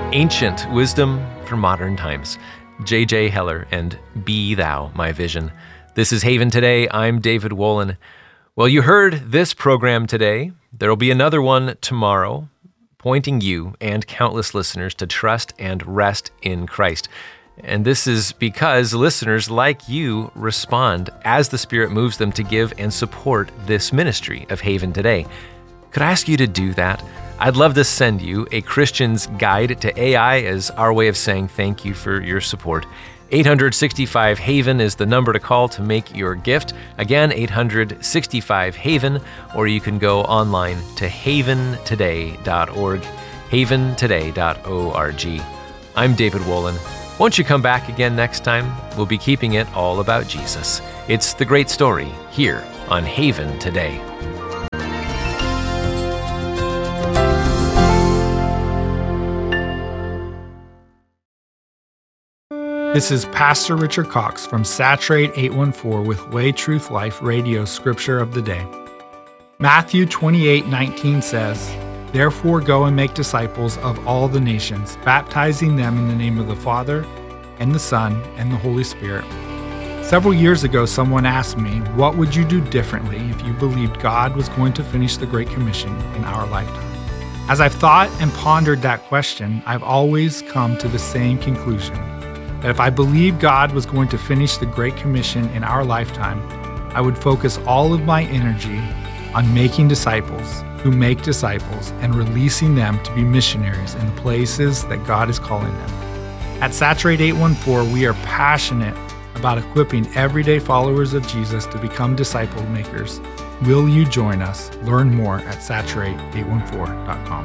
Ancient wisdom for modern times. J.J. Heller and Be Thou My Vision. This is Haven Today. I'm David Wolin. Well, you heard this program today. There will be another one tomorrow, pointing you and countless listeners to trust and rest in Christ. And this is because listeners like you respond as the Spirit moves them to give and support this ministry of Haven Today. Could I ask you to do that? I'd love to send you a Christian's Guide to AI as our way of saying thank you for your support. 865-HAVEN is the number to call to make your gift. Again, 865-HAVEN, or you can go online to haventoday.org, haventoday.org. I'm David Wolin. Won't you come back again next time? We'll be keeping it all about Jesus. It's the great story here on Haven Today. This is Pastor Richard Cox from Saturate 814 with Way Truth Life Radio Scripture of the Day. Matthew 28:19 says, "Therefore go and make disciples of all the nations, baptizing them in the name of the Father, and the Son, and the Holy Spirit." Several years ago, someone asked me, what would you do differently if you believed God was going to finish the Great Commission in our lifetime? As I've thought and pondered that question, I've always come to the same conclusion. That if I believed God was going to finish the Great Commission in our lifetime, I would focus all of my energy on making disciples who make disciples and releasing them to be missionaries in the places that God is calling them. At Saturate 814, we are passionate about equipping everyday followers of Jesus to become disciple makers. Will you join us? Learn more at saturate814.com.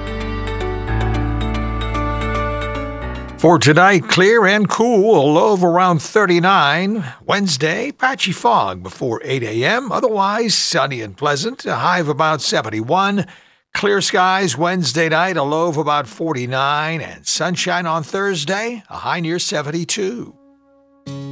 For tonight, clear and cool, a low of around 39. Wednesday, patchy fog before 8 a.m. Otherwise, sunny and pleasant, a high of about 71. Clear skies Wednesday night, a low of about 49. And sunshine on Thursday, a high near 72.